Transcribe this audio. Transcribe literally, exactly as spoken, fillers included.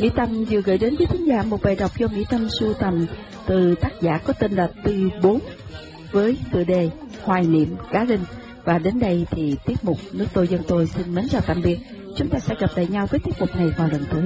Mỹ Tâm vừa gửi đến quý thính giả một bài đọc do Mỹ Tâm sưu tầm từ tác giả có tên là Tư Bốn với tựa đề Hoài niệm Cá Linh. Và đến đây thì tiết mục Nước Tôi Dân Tôi xin mến chào tạm biệt. Chúng ta sẽ gặp lại nhau với tiết mục này vào lần tới.